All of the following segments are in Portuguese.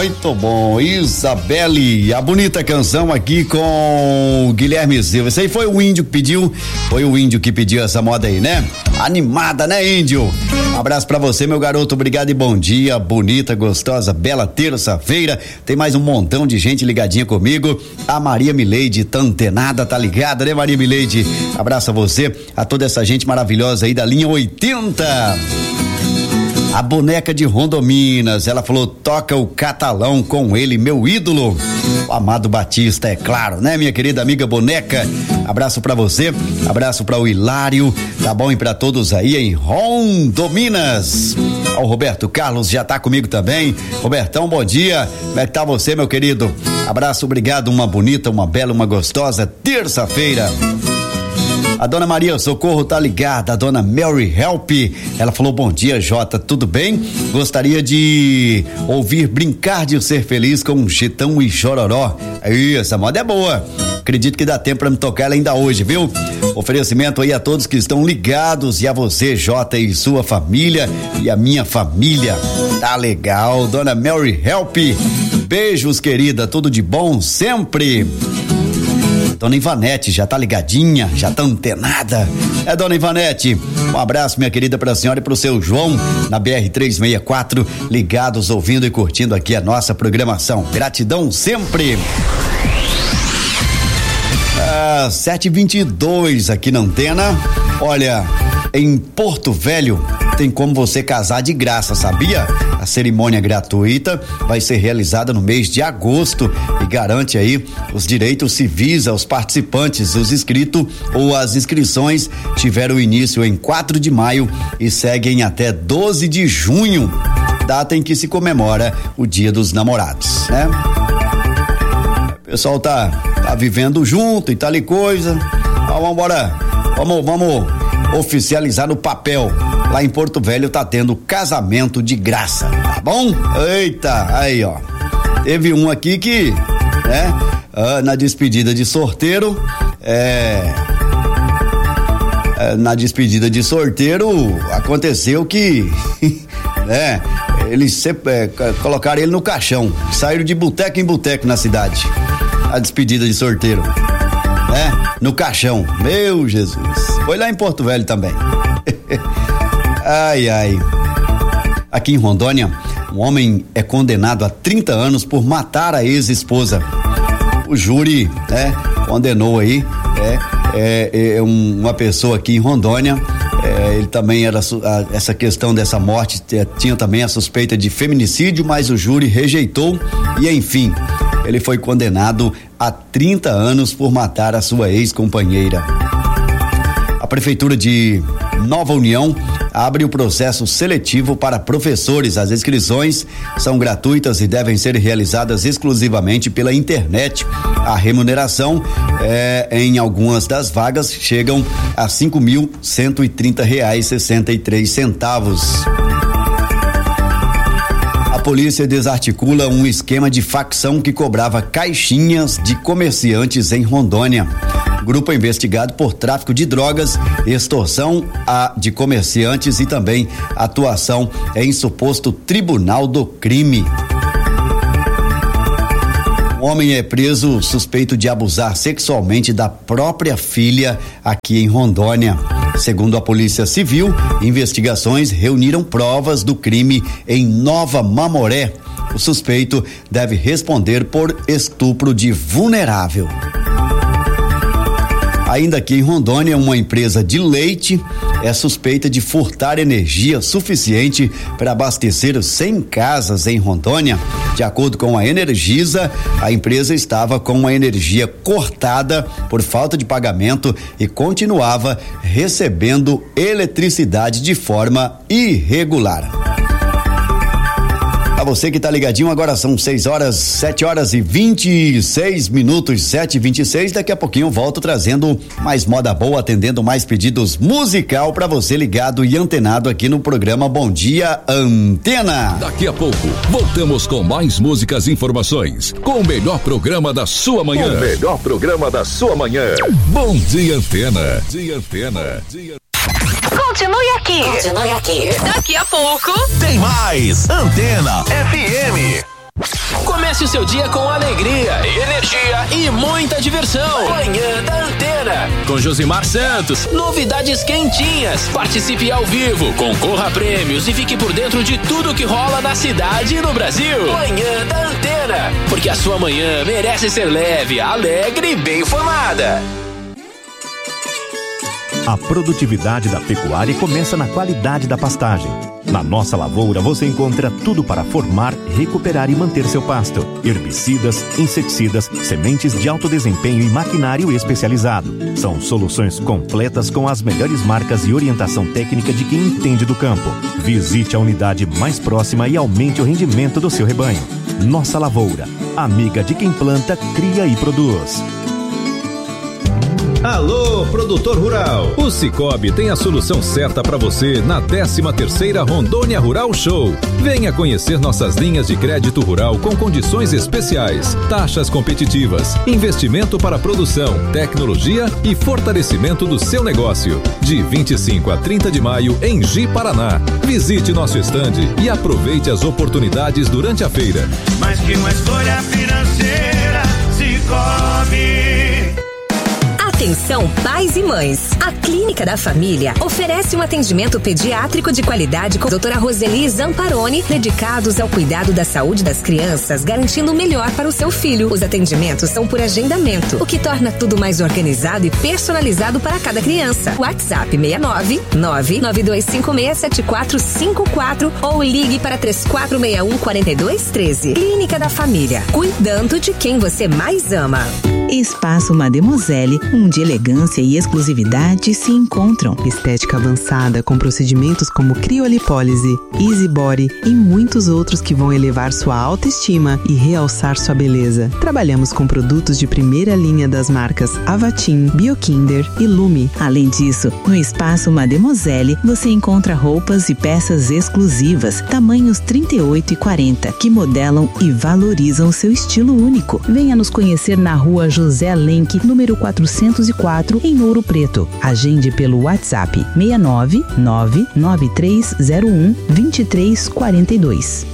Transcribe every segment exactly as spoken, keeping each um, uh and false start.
Muito bom, Isabelle, a bonita canção aqui com Guilherme Silva. Esse aí foi o Índio que pediu, foi o Índio que pediu essa moda aí, né? Animada, né, Índio? Um abraço pra você, meu garoto, obrigado e bom dia, bonita, gostosa, bela terça-feira. Tem mais um montão de gente ligadinha comigo. A Maria Mileide tá antenada, tá ligada, né, Maria Mileide? Abraço a você, a toda essa gente maravilhosa aí da linha oitenta. A boneca de Rondominas, ela falou, toca o Catalão com ele, meu ídolo, o Amado Batista, é claro, né, minha querida amiga boneca? Abraço pra você, abraço pra o Hilário, tá bom? E pra todos aí em Rondominas. O Roberto Carlos já tá comigo também. Robertão, bom dia, como é que tá você, meu querido? Abraço, obrigado, uma bonita, uma bela, uma gostosa terça-feira. A dona Maria Socorro tá ligada, a dona Mary Help, ela falou, bom dia, Jota, tudo bem? Gostaria de ouvir Brincar de Ser Feliz com Chitão e Chororó. Aí, essa moda é boa, acredito que dá tempo pra me tocar ela ainda hoje, viu? Oferecimento aí a todos que estão ligados e a você, Jota, e sua família e a minha família, tá legal, dona Mary Help, beijos, querida, tudo de bom sempre. Dona Ivanete já tá ligadinha, já tá antenada. É, dona Ivanete, um abraço, minha querida, pra senhora e pro seu João, na B R trezentos e sessenta e quatro, ligados, ouvindo e curtindo aqui a nossa programação. Gratidão sempre. Ah, sete e vinte e dois aqui na antena. Olha, em Porto Velho tem como você casar de graça, sabia? A cerimônia gratuita vai ser realizada no mês de agosto e garante aí os direitos civis aos participantes. Os inscritos ou as inscrições tiveram início em quatro de maio e seguem até doze de junho, data em que se comemora o Dia dos Namorados, né? O pessoal tá, tá vivendo junto e tal e coisa. Então, vamos embora, vamos, vamos oficializar no papel. Lá em Porto Velho tá tendo casamento de graça, tá bom? Eita, aí ó, teve um aqui que, né, ah, na despedida de sorteiro, é, é, na despedida de sorteiro aconteceu que, né, eles sempre, é, colocaram ele no caixão, saíram de boteco em boteco na cidade, a despedida de sorteiro, né, no caixão, meu Jesus, foi lá em Porto Velho também. Ai, ai. Aqui em Rondônia, um homem é condenado a trinta anos por matar a ex-esposa. O júri, né, condenou aí, é, é, é um, uma pessoa aqui em Rondônia, é, ele também era, a, essa questão dessa morte, é, tinha também a suspeita de feminicídio, mas o júri rejeitou e, enfim, ele foi condenado a trinta anos por matar a sua ex-companheira. A Prefeitura de Nova União abre o processo seletivo para professores. As inscrições são gratuitas e devem ser realizadas exclusivamente pela internet. A remuneração é, em algumas das vagas chegam a cinco mil cento e trinta reais e sessenta e três centavos. A polícia desarticula um esquema de facção que cobrava caixinhas de comerciantes em Rondônia. Grupo é investigado por tráfico de drogas, extorsão a, de comerciantes e também atuação em suposto tribunal do crime. Um homem é preso suspeito de abusar sexualmente da própria filha aqui em Rondônia. Segundo a Polícia Civil, investigações reuniram provas do crime em Nova Mamoré. O suspeito deve responder por estupro de vulnerável. Ainda aqui em Rondônia, uma empresa de leite é suspeita de furtar energia suficiente para abastecer cem casas em Rondônia. De acordo com a Energisa, a empresa estava com a energia cortada por falta de pagamento e continuava recebendo eletricidade de forma irregular. A você que tá ligadinho, agora são seis horas, sete horas e vinte e seis minutos, sete e vinte e seis. Daqui a pouquinho eu volto trazendo mais moda boa, atendendo mais pedidos musical pra você ligado e antenado aqui no programa Bom Dia Antena. Daqui a pouco voltamos com mais músicas e informações, com o melhor programa da sua manhã. O melhor programa da sua manhã. Bom Dia Antena. Dia Antena. Dia... Continue aqui. Continue aqui. Daqui a pouco tem mais Antena F M. Comece o seu dia com alegria, energia e muita diversão. Manhã da Antena, com Josimar Santos. Novidades quentinhas. Participe ao vivo, concorra a prêmios e fique por dentro de tudo que rola na cidade e no Brasil. Manhã da Antena, porque a sua manhã merece ser leve, alegre e bem informada. A produtividade da pecuária começa na qualidade da pastagem. Na nossa lavoura você encontra tudo para formar, recuperar e manter seu pasto. Herbicidas, inseticidas, sementes de alto desempenho e maquinário especializado. São soluções completas com as melhores marcas e orientação técnica de quem entende do campo. Visite a unidade mais próxima e aumente o rendimento do seu rebanho. Nossa Lavoura, amiga de quem planta, cria e produz. Alô, produtor rural! O Cicobi tem a solução certa para você na décima terceira Rondônia Rural Show. Venha conhecer nossas linhas de crédito rural com condições especiais, taxas competitivas, investimento para produção, tecnologia e fortalecimento do seu negócio. De vinte e cinco a trinta de maio em Ji, Paraná. Visite nosso estande e aproveite as oportunidades durante a feira. Mais que uma escolha financeira, Cicobi. Atenção, pais e mães. A Clínica da Família oferece um atendimento pediátrico de qualidade com a doutora Roseli Zamparoni, dedicados ao cuidado da saúde das crianças, garantindo o melhor para o seu filho. Os atendimentos são por agendamento, o que torna tudo mais organizado e personalizado para cada criança. WhatsApp seis nove nove nove dois cinco seis sete quatro cinco quatro ou ligue para três quatro seis um quatro dois um três. Clínica da Família, cuidando de quem você mais ama. Espaço Mademoiselle, onde elegância e exclusividade se encontram. Estética avançada com procedimentos como criolipólise, easy body e muitos outros que vão elevar sua autoestima e realçar sua beleza. Trabalhamos com produtos de primeira linha das marcas Avatim, Biokinder e Lume. Além disso, no Espaço Mademoiselle você encontra roupas e peças exclusivas, tamanhos trinta e oito e quarenta, que modelam e valorizam seu estilo único. Venha nos conhecer na rua José Lenk, número quatrocentos e quatro, em Ouro Preto. Agende pelo WhatsApp seis nove nove nove três zero um dois três quatro dois.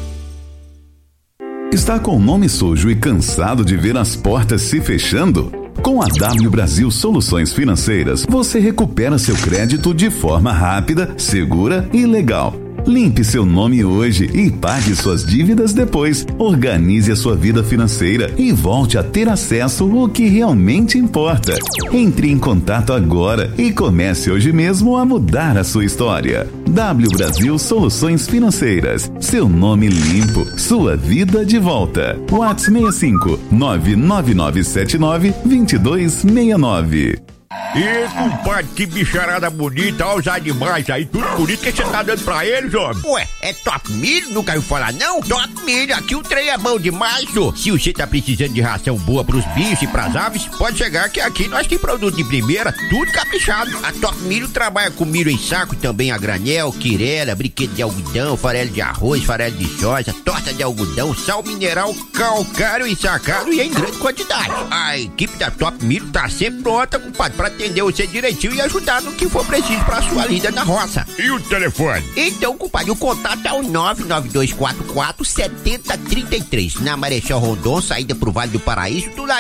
Está com o nome sujo e cansado de ver as portas se fechando? Com a W Brasil Soluções Financeiras, você recupera seu crédito de forma rápida, segura e legal. Limpe seu nome hoje e pague suas dívidas depois. Organize a sua vida financeira e volte a ter acesso ao que realmente importa. Entre em contato agora e comece hoje mesmo a mudar a sua história. W Brasil Soluções Financeiras. Seu nome limpo, sua vida de volta. WhatsApp seis cinco nove nove nove sete nove dois dois seis nove. Ih, compadre, que bicharada bonita, olha os animais aí, tudo bonito, que você tá dando pra eles, homem? Ué, é Top Milho? Nunca ouviu falar, não? Top Milho, aqui o trem é bom demais, senhor. Se você tá precisando de ração boa pros bichos e pras aves, pode chegar que aqui nós tem produto de primeira, tudo caprichado. A Top Milho trabalha com milho em saco e também a granel, quirela, brinquedo de algodão, farelo de arroz, farelo de soja, torta de algodão, sal mineral, calcário ensacado e em grande quantidade. A equipe da Top Milho tá sempre pronta, compadre, pra atender você direitinho e ajudar no que for preciso pra sua lida na roça. E o telefone? Então, compadre, o contato é o nove nove dois quatro quatro sete zero três três, na Marechal Rondon, saída pro Vale do Paraíso, do ladinho